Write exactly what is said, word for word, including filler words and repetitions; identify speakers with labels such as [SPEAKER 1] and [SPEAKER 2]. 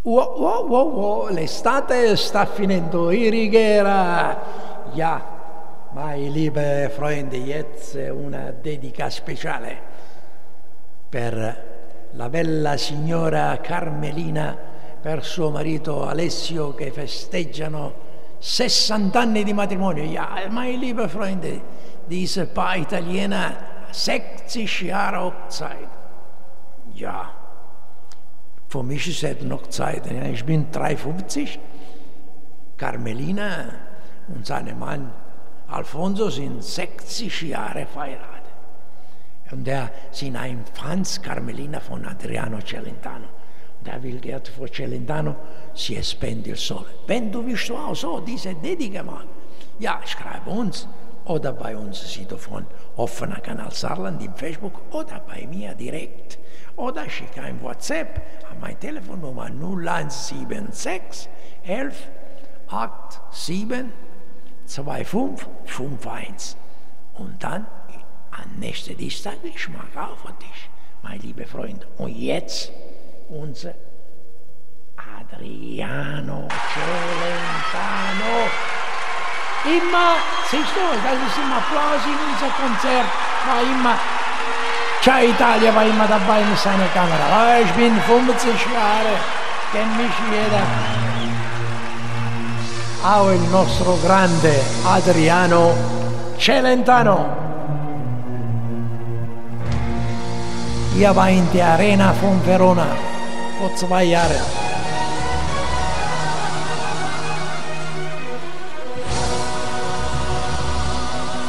[SPEAKER 1] Oh, oh, oh, oh, l'estate sta finendo, η rigera. Ja, meine liebe Freunde, jetzt una dedica speciale per la bella signora Carmelina, per suo marito Alessio, che festeggiano sessanta anni di matrimonio. Ja, meine liebe Freunde, diese Paar Italiener, sechzig Jahre Hochzeit. Ja. Für mich ist es noch Zeit. Ich bin dreiundfünfzig. Carmelina und sein Mann Alfonso sind sechzig Jahre verheiratet. Und er sind ein Franz Carmelina von Adriano Celentano. Und er will gerne für Celentano, si spende il sole. Wenn du willst du auch so diese Dedica machen, ja, schreib uns oder bei uns Sito von offener Kanal Saarland im Facebook oder bei mir direkt. Oder schicke ein WhatsApp an meine Telefonnummer null eins sieben sechs elf siebenundachtzig fünfundzwanzig fünfundfünfzig. Und dann am nächsten Dienstag, ich mag auch für dich, mein lieber Freund. Und jetzt unser Adriano Celentano. Immer, siehst du, das ist immer Applaus in unser Konzert, war immer. Ciao Italia war immer dabei mit seiner Kamera. Ich bin fünfzig Jahre, kennt mich jeder. Auch il nostro grande Adriano Celentano. Er war in der Arena von Verona vor zwei Jahren.